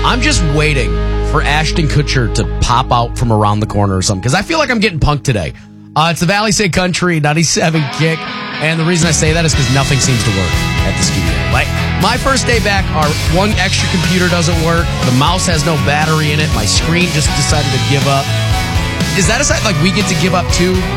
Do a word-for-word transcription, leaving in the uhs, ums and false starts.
I'm just waiting for Ashton Kutcher to pop out from around the corner or something, because I feel like I'm getting punked today. Uh, it's the Valley State Country ninety-seven Kick, and the reason I say that is because nothing seems to work at the studio. Like, my first day back, our one extra computer doesn't work, the mouse has no battery in it, my screen just decided to give up. Is that a sign like we get to give up too?